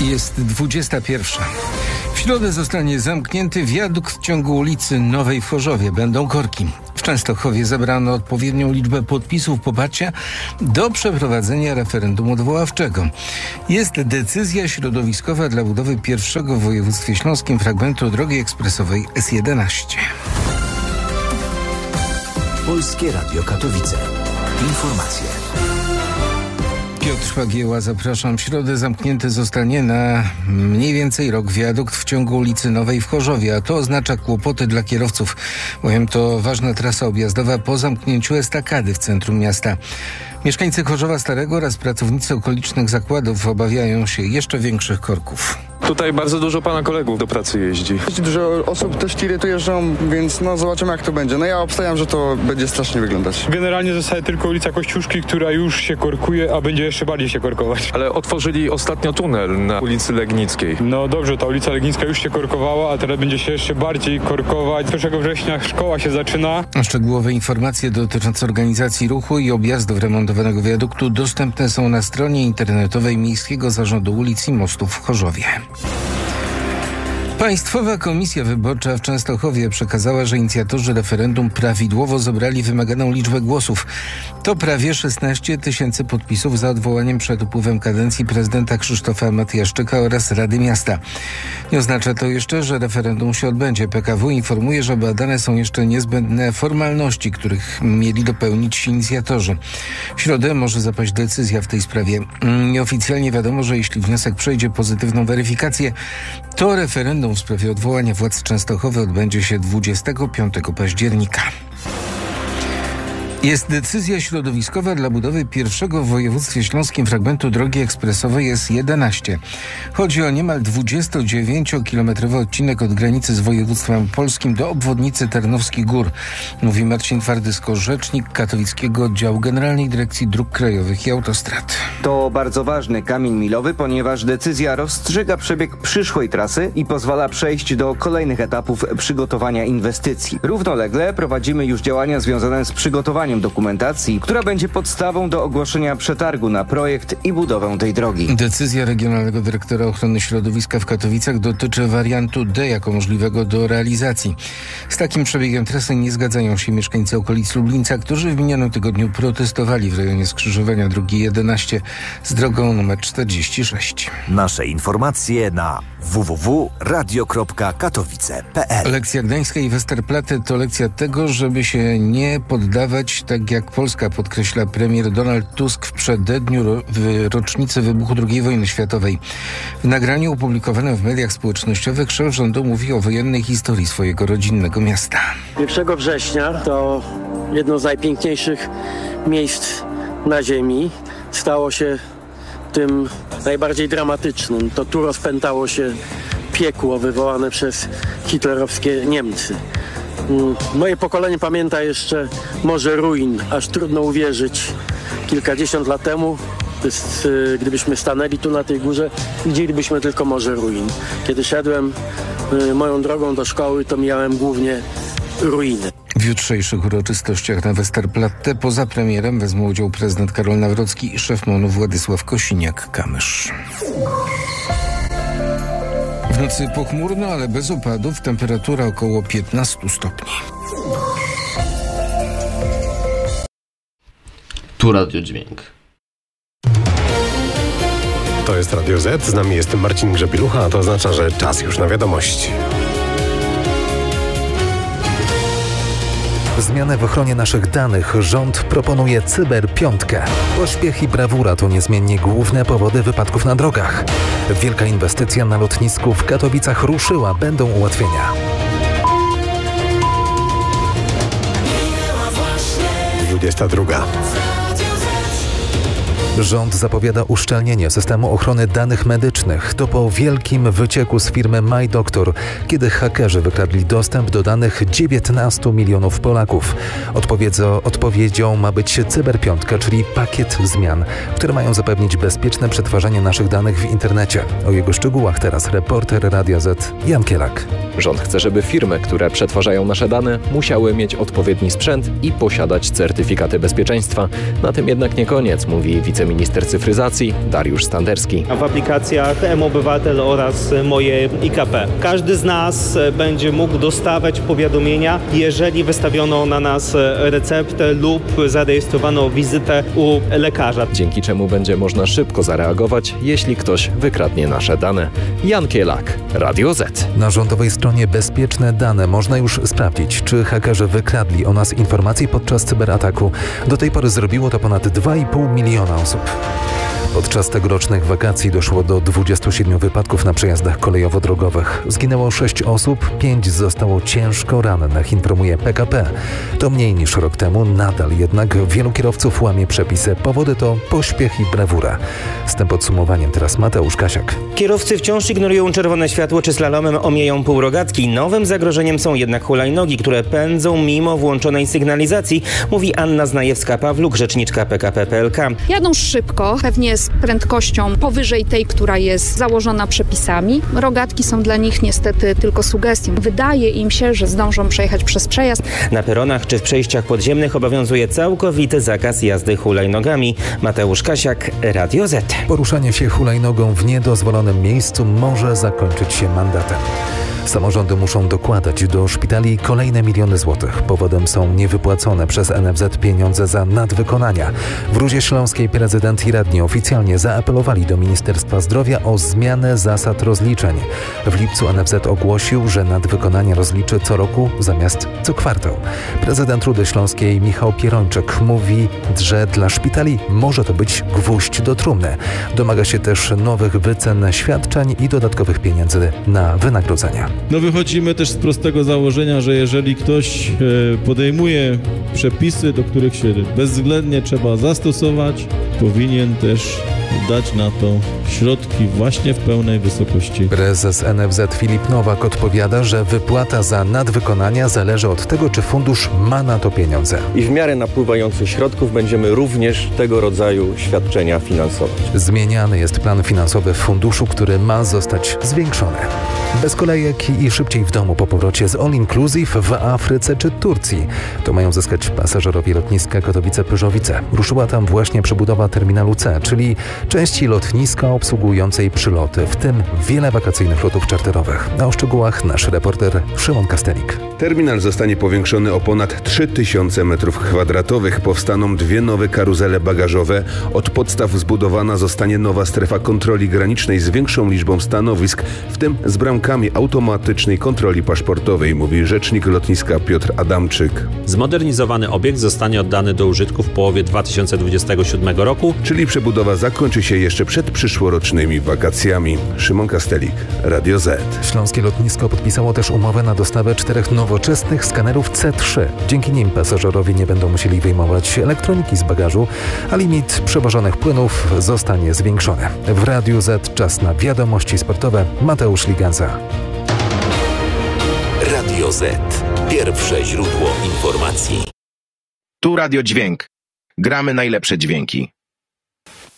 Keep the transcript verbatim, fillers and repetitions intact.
Jest dwudziesta pierwsza. W środę zostanie zamknięty wiadukt w ciągu ulicy Nowej w Chorzowie. Będą korki. W Częstochowie zebrano odpowiednią liczbę podpisów poparcia do przeprowadzenia referendum odwoławczego. Jest decyzja środowiskowa dla budowy pierwszego w województwie śląskim fragmentu drogi ekspresowej S jedenaście. Polskie Radio Katowice. Informacje. Piotr Fagieła, zapraszam. W środę zamknięty zostanie na mniej więcej rok wiadukt w ciągu ulicy Nowej w Chorzowie, a to oznacza kłopoty dla kierowców, bowiem to ważna trasa objazdowa po zamknięciu estakady w centrum miasta. Mieszkańcy Chorzowa Starego oraz pracownicy okolicznych zakładów obawiają się jeszcze większych korków. Tutaj bardzo dużo pana kolegów do pracy jeździ. Dużo osób też tiry tu jeżdżą, więc no zobaczymy jak to będzie. No ja obstawiam, że to będzie strasznie wyglądać. Generalnie zostaje tylko ulica Kościuszki, która już się korkuje, a będzie jeszcze bardziej się korkować. Ale otworzyli ostatnio tunel na ulicy Legnickiej. No dobrze, ta ulica Legnicka już się korkowała, a teraz będzie się jeszcze bardziej korkować. pierwszego września szkoła się zaczyna. Szczegółowe informacje dotyczące organizacji ruchu i objazdów remontowanego wiaduktu dostępne są na stronie internetowej Miejskiego Zarządu Ulic i Mostów w Chorzowie. Państwowa Komisja Wyborcza w Częstochowie przekazała, że inicjatorzy referendum prawidłowo zebrali wymaganą liczbę głosów. To prawie szesnaście tysięcy podpisów za odwołaniem przed upływem kadencji prezydenta Krzysztofa Matyjaszczyka oraz Rady Miasta. Nie oznacza to jeszcze, że referendum się odbędzie. P K W informuje, że badane są jeszcze niezbędne formalności, których mieli dopełnić inicjatorzy. W środę może zapaść decyzja w tej sprawie. Nieoficjalnie wiadomo, że jeśli wniosek przejdzie pozytywną weryfikację, to referendum w sprawie odwołania władz Częstochowy odbędzie się dwudziestego piątego października. Jest decyzja środowiskowa dla budowy pierwszego w województwie śląskim fragmentu drogi ekspresowej S jedenaście. Chodzi o niemal dwudziestodziewięciokilometrowy odcinek od granicy z województwem polskim do obwodnicy Tarnowskich Gór, mówi Marcin Twardysko, rzecznik katowickiego oddziału Generalnej Dyrekcji Dróg Krajowych i Autostrad. To bardzo ważny kamień milowy, ponieważ decyzja rozstrzyga przebieg przyszłej trasy i pozwala przejść do kolejnych etapów przygotowania inwestycji. Równolegle prowadzimy już działania związane z przygotowaniem dokumentacji, która będzie podstawą do ogłoszenia przetargu na projekt i budowę tej drogi. Decyzja Regionalnego Dyrektora Ochrony Środowiska w Katowicach dotyczy wariantu D jako możliwego do realizacji. Z takim przebiegiem trasy nie zgadzają się mieszkańcy okolic Lublińca, którzy w minionym tygodniu protestowali w rejonie skrzyżowania drogi jedenaście z drogą numer czterdzieści sześć. Nasze informacje na w w w kropka radio kropka katowice kropka p l. Lekcja gdańska i Westerplatte to lekcja tego, żeby się nie poddawać, tak jak Polska, podkreśla premier Donald Tusk w przededniu ro- w rocznicy wybuchu drugiej wojny światowej. W nagraniu opublikowanym w mediach społecznościowych szef rządu mówi o wojennej historii swojego rodzinnego miasta. pierwszego września to jedno z najpiękniejszych miejsc na ziemi. Stało się tym najbardziej dramatycznym. To tu rozpętało się piekło wywołane przez hitlerowskie Niemcy. Moje pokolenie pamięta jeszcze Morze Ruin, aż trudno uwierzyć. Kilkadziesiąt lat temu, gdybyśmy stanęli tu na tej górze, widzielibyśmy tylko Morze Ruin. Kiedy szedłem moją drogą do szkoły, to mijałem głównie ruiny. W jutrzejszych uroczystościach na Westerplatte poza premierem wezmą udział prezydent Karol Nawrocki i szef MON-u Władysław Kosiniak-Kamysz. W nocy pochmurno, ale bez opadów, temperatura około piętnaście stopni. Tu Radio Dźwięk. To jest Radio Z, z nami jest Marcin Grzebielucha, a to oznacza, że czas już na wiadomości. Zmianę w ochronie naszych danych. Rząd proponuje cyberpiątkę. Pośpiech i brawura to niezmiennie główne powody wypadków na drogach. Wielka inwestycja na lotnisku w Katowicach ruszyła. Będą ułatwienia. dwudziesta druga. Rząd zapowiada uszczelnienie systemu ochrony danych medycznych. To po wielkim wycieku z firmy MyDoctor, kiedy hakerzy wykradli dostęp do danych dziewiętnastu milionów Polaków. Odpowiedzią, odpowiedzią ma być cyberpiątka, czyli pakiet zmian, które mają zapewnić bezpieczne przetwarzanie naszych danych w internecie. O jego szczegółach teraz reporter Radia Z Jan Kielak. Rząd chce, żeby firmy, które przetwarzają nasze dane, musiały mieć odpowiedni sprzęt i posiadać certyfikaty bezpieczeństwa. Na tym jednak nie koniec, mówi wiceprezydent wiceminister cyfryzacji Dariusz Standerski. W aplikacjach M-Obywatel oraz Moje I K P. Każdy z nas będzie mógł dostawać powiadomienia, jeżeli wystawiono na nas receptę lub zarejestrowano wizytę u lekarza. Dzięki czemu będzie można szybko zareagować, jeśli ktoś wykradnie nasze dane. Jan Kielak, Radio Z. Na rządowej stronie Bezpieczne Dane można już sprawdzić, czy hakerzy wykradli o nas informacji podczas cyberataku. Do tej pory zrobiło to ponad dwa i pół miliona osób. Podczas tegorocznych wakacji doszło do dwudziestu siedmiu wypadków na przejazdach kolejowo-drogowych. Zginęło sześć osób, pięć zostało ciężko rannych, informuje P K P. To mniej niż rok temu, nadal jednak wielu kierowców łamie przepisy. Powody to pośpiech i brawura. Z tym podsumowaniem teraz Mateusz Kasiak. Kierowcy wciąż ignorują czerwone światło czy slalomem omijają półrogatki. Nowym zagrożeniem są jednak hulajnogi, które pędzą mimo włączonej sygnalizacji, mówi Anna Znajewska-Pawluk, rzeczniczka P K P kropka P L K. Jadą szybko, pewnie z prędkością powyżej tej, która jest założona przepisami. Rogatki są dla nich niestety tylko sugestią. Wydaje im się, że zdążą przejechać przez przejazd. Na peronach czy w przejściach podziemnych obowiązuje całkowity zakaz jazdy hulajnogami. Mateusz Kasiak, Radio Z. Poruszanie się hulajnogą w niedozwolonym miejscu może zakończyć się mandatem. Samorządy muszą dokładać do szpitali kolejne miliony złotych. Powodem są niewypłacone przez N F Z pieniądze za nadwykonania. W Rudzie Śląskiej prezydent i radni oficjalnie zaapelowali do Ministerstwa Zdrowia o zmianę zasad rozliczeń. W lipcu N F Z ogłosił, że nadwykonania rozliczy co roku zamiast co kwartał. Prezydent Rudy Śląskiej Michał Pierończyk mówi, że dla szpitali może to być gwóźdź do trumny. Domaga się też nowych wycen świadczeń i dodatkowych pieniędzy na wynagrodzenia. No wychodzimy też z prostego założenia, że jeżeli ktoś podejmuje przepisy, do których się bezwzględnie trzeba zastosować, powinien też dać na to środki właśnie w pełnej wysokości. Prezes N F Z Filip Nowak odpowiada, że wypłata za nadwykonania zależy od tego, czy fundusz ma na to pieniądze. I w miarę napływających środków będziemy również tego rodzaju świadczenia finansować. Zmieniany jest plan finansowy w funduszu, który ma zostać zwiększony. Bez kolejek i szybciej w domu po powrocie z All Inclusive w Afryce czy Turcji. To mają zyskać pasażerowie lotniska Katowice-Pyrzowice. Ruszyła tam właśnie przebudowa terminalu C, czyli części lotniska obsługującej przyloty, w tym wiele wakacyjnych lotów czarterowych. A o szczegółach nasz reporter Szymon Kastelik. Terminal zostanie powiększony o ponad trzy tysiące metrów kwadratowych. Powstaną dwie nowe karuzele bagażowe. Od podstaw zbudowana zostanie nowa strefa kontroli granicznej z większą liczbą stanowisk, w tym z bramkami automatycznej kontroli paszportowej, mówi rzecznik lotniska Piotr Adamczyk. Zmodernizowany obiekt zostanie oddany do użytku w połowie dwa tysiące dwudziestego siódmego roku. Czyli przebudowa zakończy się jeszcze przed przyszłorocznymi wakacjami. Szymon Kastelik, Radio Z. Śląskie lotnisko podpisało też umowę na dostawę czterech nowoczesnych skanerów C trzy. Dzięki nim pasażerowie nie będą musieli wyjmować elektroniki z bagażu, a limit przewożonych płynów zostanie zwiększony. W Radiu Z czas na wiadomości sportowe. Mateusz Liganza. Radio Z. Pierwsze źródło informacji. Tu Radio Dźwięk. Gramy najlepsze dźwięki.